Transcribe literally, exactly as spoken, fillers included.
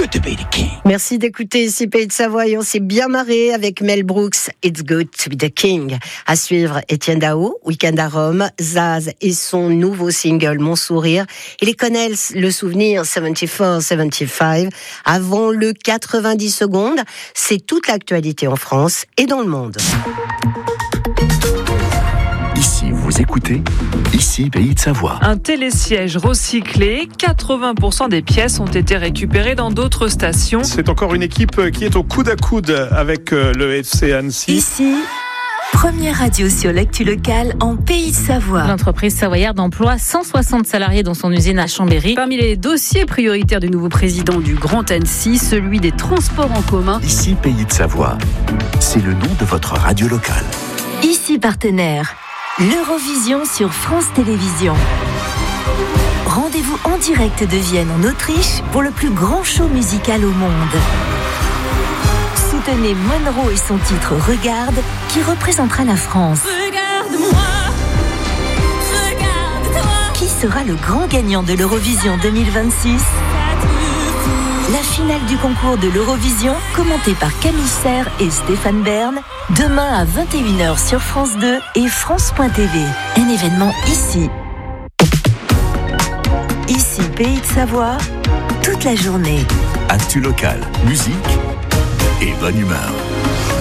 good to be the king. Merci d'écouter ici Pays de Savoie et on s'est bien marré avec Mel Brooks, It's Good to be the King. À suivre, Étienne Dao, Weekend à Rome, Zaz et son nouveau single Mon Sourire. Et les Connells, le souvenir soixante-quatre soixante-quinze. Avant le quatre-vingt-dix secondes, c'est toute l'actualité en France et dans le monde. Ici, vous écoutez, ici, Pays de Savoie. Un télésiège recyclé, quatre-vingts pour cent des pièces ont été récupérées dans d'autres stations. C'est encore une équipe qui est au coude à coude avec le F C Annecy. Ici, première radio sur l'actu locale en Pays de Savoie. L'entreprise savoyarde emploie cent soixante salariés dans son usine à Chambéry. Parmi les dossiers prioritaires du nouveau président du Grand Annecy, celui des transports en commun. Ici, Pays de Savoie. C'est le nom de votre radio locale. Ici, partenaire. L'Eurovision sur France Télévisions. Rendez-vous en direct de Vienne en Autriche pour le plus grand show musical au monde. Soutenez Monroe et son titre Regarde qui représentera la France. Regarde-moi, regarde-toi. Qui sera le grand gagnant de l'Eurovision deux mille vingt-six? La finale du concours de l'Eurovision, commentée par Camille Serre et Stéphane Bern, demain à vingt et une heures sur France deux et France point T V. Un événement ici. Ici, Pays de Savoie, toute la journée. Actu locale, musique et bonne humeur.